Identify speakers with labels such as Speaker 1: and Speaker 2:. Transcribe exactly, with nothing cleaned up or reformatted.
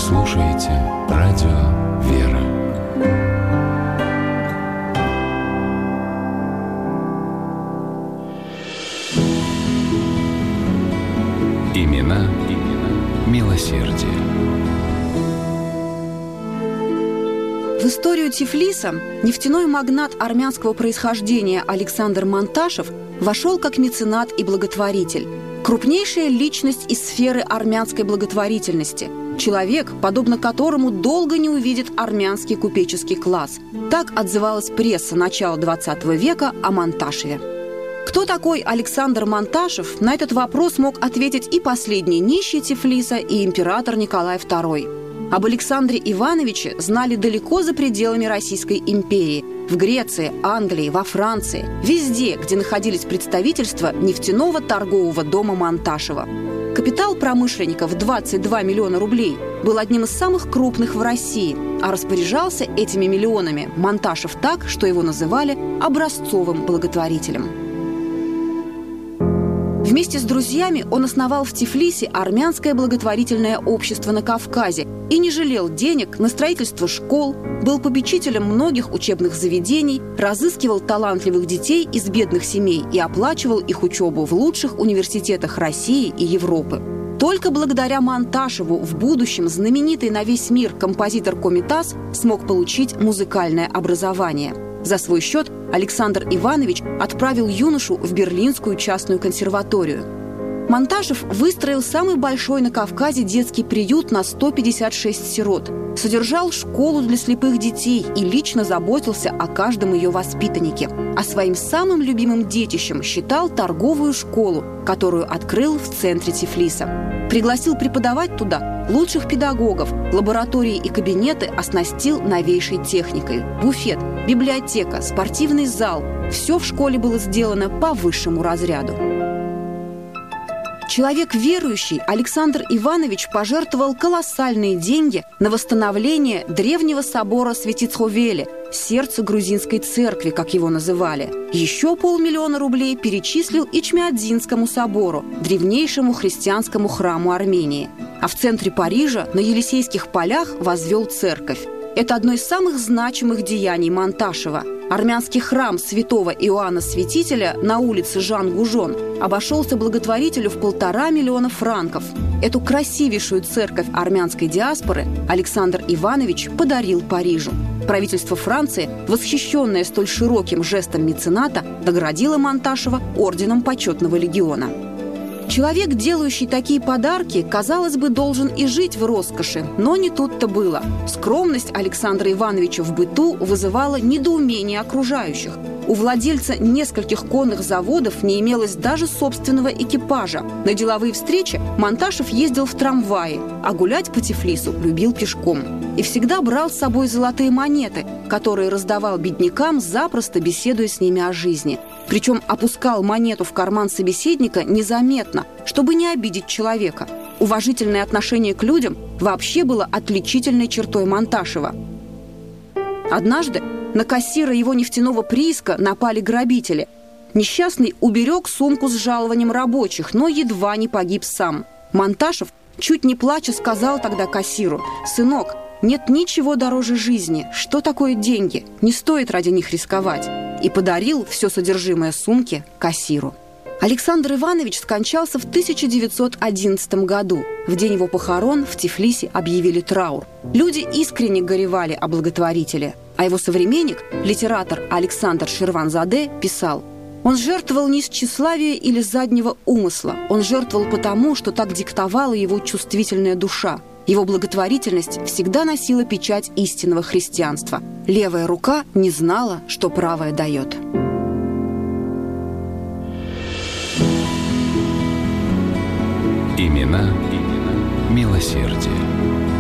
Speaker 1: слушаете радио «Вера». Имена, имена милосердия.
Speaker 2: В историю Тифлиса нефтяной магнат армянского происхождения Александр Монташев вошел как меценат и благотворитель. Крупнейшая личность из сферы армянской благотворительности. Человек, подобно которому долго не увидит армянский купеческий класс. Так отзывалась пресса начала двадцатого века о Монташеве. Кто такой Александр Монташев, на этот вопрос мог ответить и последний нищий Тифлиса, и император Николай второй. Об Александре Ивановиче знали далеко за пределами Российской империи. В Греции, Англии, во Франции. Везде, где находились представительства нефтяного торгового дома Монташева. Капитал промышленника в двадцать два миллиона рублей был одним из самых крупных в России, а распоряжался этими миллионами Монташев так, что его называли образцовым благотворителем. Вместе с друзьями он основал в Тифлисе армянское благотворительное общество на Кавказе и не жалел денег на строительство школ, был попечителем многих учебных заведений, разыскивал талантливых детей из бедных семей и оплачивал их учебу в лучших университетах России и Европы. Только благодаря Монташеву в будущем знаменитый на весь мир композитор Комитас смог получить музыкальное образование. За свой счет Александр Иванович отправил юношу в Берлинскую частную консерваторию. Монташев выстроил самый большой на Кавказе детский приют на сто пятьдесят шесть сирот, содержал школу для слепых детей и лично заботился о каждом ее воспитаннике. А своим самым любимым детищем считал торговую школу, которую открыл в центре Тифлиса. Пригласил преподавать туда лучших педагогов, лаборатории и кабинеты оснастил новейшей техникой. Буфет, библиотека, спортивный зал – все в школе было сделано по высшему разряду. Человек верующий, Александр Иванович пожертвовал колоссальные деньги на восстановление древнего собора Светицховели, сердца грузинской церкви, как его называли. Еще полмиллиона рублей перечислил Ичмиадзинскому собору, древнейшему христианскому храму Армении. А в центре Парижа, на Елисейских полях, возвел церковь. Это одно из самых значимых деяний Монташева. Армянский храм святого Иоанна Святителя на улице Жан-Гужон обошелся благотворителю в полтора миллиона франков. Эту красивейшую церковь армянской диаспоры Александр Иванович подарил Парижу. Правительство Франции, восхищенное столь широким жестом мецената, наградило Монташева орденом почетного легиона. Человек, делающий такие подарки, казалось бы, должен и жить в роскоши, но не тут-то было. Скромность Александра Ивановича в быту вызывала недоумение окружающих. У владельца нескольких конных заводов не имелось даже собственного экипажа. На деловые встречи Монташев ездил в трамвае, а гулять по Тифлису любил пешком. И всегда брал с собой золотые монеты, которые раздавал беднякам, запросто беседуя с ними о жизни. Причем опускал монету в карман собеседника незаметно, чтобы не обидеть человека. Уважительное отношение к людям вообще было отличительной чертой Монташева. Однажды на кассира его нефтяного прииска напали грабители. Несчастный уберег сумку с жалованием рабочих, но едва не погиб сам. Монташев, чуть не плача, сказал тогда кассиру: «Сынок, нет ничего дороже жизни. Что такое деньги? Не стоит ради них рисковать». И подарил все содержимое сумки кассиру. Александр Иванович скончался в тысяча девятьсот одиннадцатом году. В день его похорон в Тифлисе объявили траур. Люди искренне горевали о благотворителе. А его современник, литератор Александр Ширванзаде, писал: «Он жертвовал не из тщеславия или заднего умысла. Он жертвовал потому, что так диктовала его чувствительная душа. Его благотворительность всегда носила печать истинного христианства. Левая рука не знала, что правая дает».
Speaker 1: Имена, имена милосердия.